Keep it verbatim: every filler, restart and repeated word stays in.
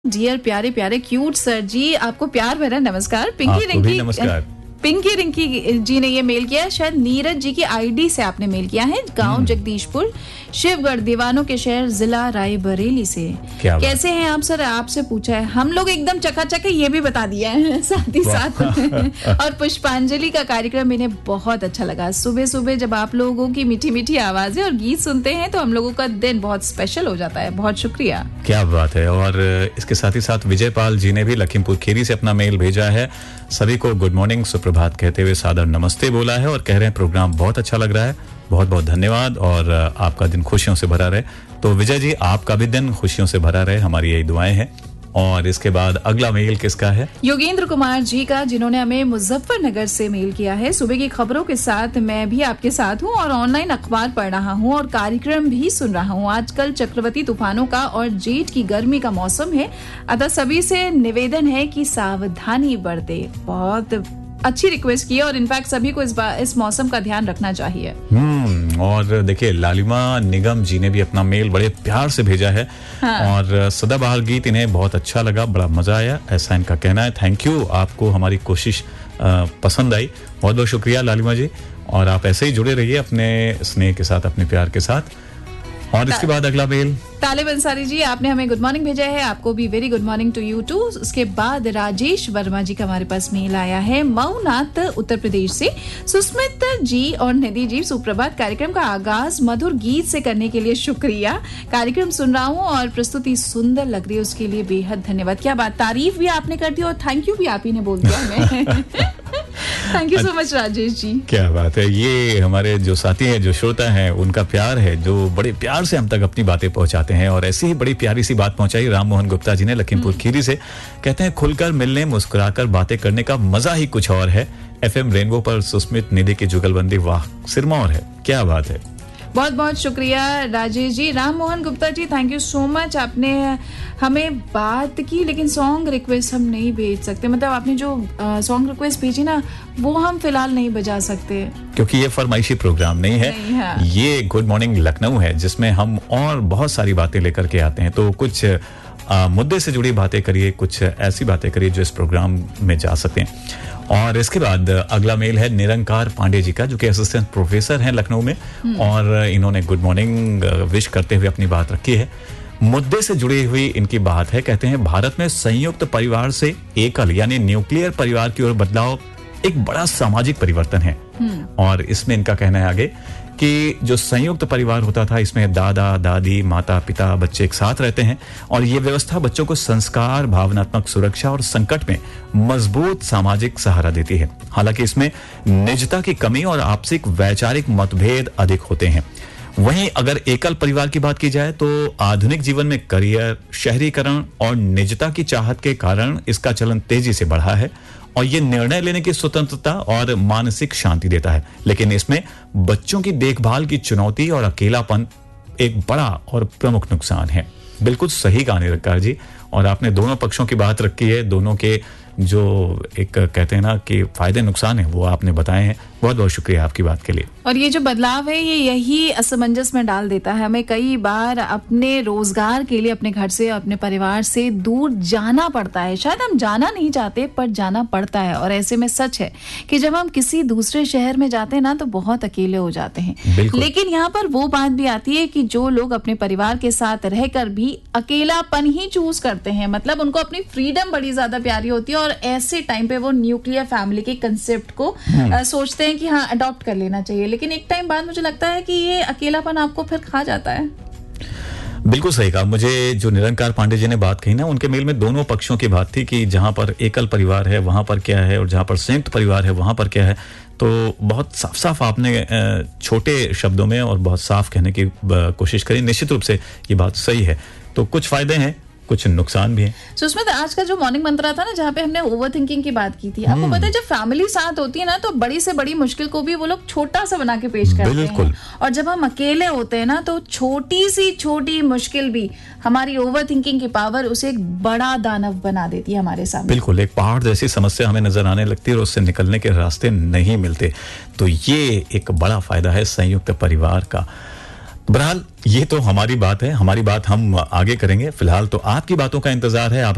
Dear प्यारे प्यारे cute sir जी, आपको प्यार भरा नमस्कार। पिंकी रिंकी नमस्कार। पिंकी रिंकी जी ने ये मेल किया, शायद नीरज जी की आईडी से आपने मेल किया है। गांव जगदीशपुर, शिवगढ़, दीवानों के शहर, जिला रायबरेली से। कैसे हैं आप सर? आपसे पूछा है, हम लोग एकदम चकाचक है, ये भी बता दिया है साथ ही साथ। और पुष्पांजलि का कार्यक्रम इन्हें बहुत अच्छा लगा। सुबह सुबह जब आप लोगों की मीठी मीठी आवाजें और गीत सुनते हैं तो हम लोगों का दिन बहुत स्पेशल हो जाता है। बहुत शुक्रिया। क्या बात है। और इसके साथ ही साथ विजय पाल जी ने भी लखीमपुर खीरी से अपना मेल भेजा है। सभी को गुड मॉर्निंग सुप्रभात कहते हुए सादर नमस्ते बोला है और कह रहे हैं प्रोग्राम बहुत अच्छा लग रहा है। बहुत बहुत धन्यवाद और आपका दिन खुशियों से भरा रहे। तो विजय जी, आपका भी दिन खुशियों से भरा रहे, हमारी यही दुआएं हैं। और इसके बाद अगला मेल किसका है? योगेंद्र कुमार जी का, जिन्होंने हमें मुजफ्फरनगर से मेल किया है। सुबह की खबरों के साथ मैं भी आपके साथ हूँ और ऑनलाइन अखबार पढ़ रहा हूँ और कार्यक्रम भी सुन रहा हूँ। आजकल चक्रवाती तूफानों का और जेठ की गर्मी का मौसम है, अतः सभी से निवेदन है कि सावधानी बरते। बहुत अच्छी रिक्वेस्ट की और इनफैक्ट सभी को इस इस मौसम का ध्यान रखना चाहिए। हम्म और देखिए, लालिमा निगम जी ने भी अपना मेल बड़े प्यार से भेजा है। हाँ। और सदाबहार गीत इन्हें बहुत अच्छा लगा, बड़ा मजा आया, ऐसा इनका कहना है। थैंक यू, आपको हमारी कोशिश आ, पसंद आई। बहुत बहुत शुक्रिया लालिमा जी, और आप ऐसे ही जुड़े रहिए अपने स्नेह के साथ, अपने प्यार के साथ। और इसके बाद अगला मेल तालिब अंसारी जी, आपने हमें गुड मॉर्निंग भेजा है। आपको भी very good morning to you to. उसके बाद राजेश वर्मा जी का हमारे पास मेल आया है मऊनाथ उत्तर प्रदेश से। सुस्मित जी और निधि जी, सुप्रभात। कार्यक्रम का आगाज मधुर गीत से करने के लिए शुक्रिया। कार्यक्रम सुन रहा हूँ और प्रस्तुति सुंदर लग रही है, उसके लिए बेहद धन्यवाद। क्या बात, तारीफ भी आपने कर दी और थैंक यू भी आप ही ने बोल दिया हमें। Thank you so much Rajesh ji. क्या बात है। ये हमारे जो साथी हैं, जो श्रोता हैं, उनका प्यार है, जो बड़े प्यार से हम तक अपनी बातें पहुंचाते हैं। और ऐसी ही बड़ी प्यारी सी बात पहुंचाई राम मोहन गुप्ता जी ने लखीमपुर खीरी से। कहते हैं, खुलकर मिलने, मुस्कुराकर बातें करने का मजा ही कुछ और है। एफएम रेनबो पर सुस्मित निधि की जुगलबंदी वाह सिरमौर है। क्या बात है। बहुत बहुत शुक्रिया Rajesh ji. Ram Mohan Gupta ji, thank you so much. आपने हमें बात की, लेकिन सॉन्ग रिक्वेस्ट हम नहीं भेज सकते। मतलब आपने जो सॉन्ग रिक्वेस्ट भेजी ना, वो हम फिलहाल नहीं बजा सकते, क्योंकि ये फरमाइशी प्रोग्राम नहीं है। नहीं है। ये गुड मॉर्निंग लखनऊ है, जिसमें हम और बहुत सारी बातें लेकर के आते हैं। तो कुछ आ, मुद्दे से जुड़ी बातें करिए, कुछ ऐसी बातें करिए जो इस प्रोग्राम में जा सकते हैं। और इसके बाद अगला मेल है निरंकार पांडे जी का, जो कि असिस्टेंट प्रोफेसर हैं लखनऊ में। और इन्होंने गुड मॉर्निंग विश करते हुए अपनी बात रखी है। मुद्दे से जुड़ी हुई इनकी बात है। कहते हैं, भारत में संयुक्त परिवार से एकल यानी न्यूक्लियर परिवार की ओर बदलाव एक बड़ा सामाजिक परिवर्तन है। और इसमें इनका कहना है आगे कि जो संयुक्त परिवार होता था, इसमें दादा दादी, माता पिता, बच्चे एक साथ रहते हैं। और ये व्यवस्था बच्चों को संस्कार, भावनात्मक सुरक्षा और संकट में मजबूत सामाजिक सहारा देती है। हालांकि इसमें निजता की कमी और आपसी वैचारिक मतभेद अधिक होते हैं। वहीं अगर एकल परिवार की बात की जाए तो आधुनिक जीवन में करियर, शहरीकरण और निजता की चाहत के कारण इसका चलन तेजी से बढ़ा है। और ये निर्णय लेने की स्वतंत्रता और मानसिक शांति देता है, लेकिन इसमें बच्चों की देखभाल की चुनौती और अकेलापन एक बड़ा और प्रमुख नुकसान है। बिल्कुल सही कहा निरंकार जी, और आपने दोनों पक्षों की बात रखी है। दोनों के जो एक कहते हैं ना कि फायदे नुकसान है, वो आपने बताए हैं। बहुत बहुत शुक्रिया आपकी बात के लिए। और ये जो बदलाव है, ये यही असमंजस में डाल देता है। हमें कई बार अपने रोजगार के लिए अपने घर से, अपने परिवार से दूर जाना पड़ता है। शायद हम जाना नहीं चाहते, पर जाना पड़ता है। और ऐसे में सच है कि जब हम किसी दूसरे शहर में जाते हैं ना, तो बहुत अकेले हो जाते हैं। लेकिन यहाँ पर वो बात भी आती है कि जो लोग अपने परिवार के साथ रहकर भी अकेलापन ही चूज करते हैं, मतलब उनको अपनी फ्रीडम बड़ी ज्यादा प्यारी होती है, और ऐसे टाइम पे वो न्यूक्लियर फैमिली के कंसेप्ट को आ, सोचते हैं कि हाँ अडॉप्ट कर लेना चाहिए। लेकिन एक टाइम बाद मुझे लगता है कि ये अकेलापन आपको फिर खा जाता है। बिल्कुल सही कहा। मुझे जो निरंकार पांडे जी ने बात कही ना, उनके मेल में दोनों पक्षों की बात थी कि जहां पर एकल परिवार है वहां पर क्या है, और जहां पर संयुक्त परिवार है वहां पर क्या है। तो बहुत साफ साफ आपने छोटे शब्दों में और बहुत साफ कहने की कोशिश करी। निश्चित रूप से ये बात सही है। तो कुछ फायदे हैं, कुछ नुकसान भी है। सुष्मित, आज का जो मॉर्निंग मंत्रा था ना, जहाँ पे हमने ओवर थिंकिंग की बात की थी, आपको पता है जब फैमिली साथ होती है ना, तो बड़ी से बड़ी मुश्किल को भी वो लोग छोटा सा बना के पेश करते हैं। और जब हम अकेले होते हैं ना, तो छोटी सी छोटी मुश्किल भी हमारी ओवर थिंकिंग की पावर उसे एक बड़ा दानव बना देती है हमारे सामने। बिल्कुल, एक पहाड़ जैसी समस्या हमें नजर आने लगती है और उससे निकलने के रास्ते नहीं मिलते। तो ये एक बड़ा फायदा है संयुक्त परिवार का। बहरहाल ये तो हमारी बात है, हमारी बात हम आगे करेंगे। फिलहाल तो आपकी बातों का इंतजार है। आप